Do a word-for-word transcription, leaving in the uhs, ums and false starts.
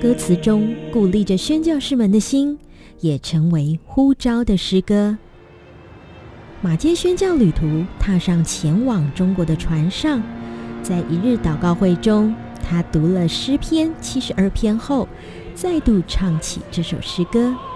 歌词中鼓励着宣教士们的心，也成为呼召的诗歌。马偕宣教旅途踏上前往中国的船上，在一日祷告会中，他读了诗篇七十二篇后，再度唱起这首诗歌。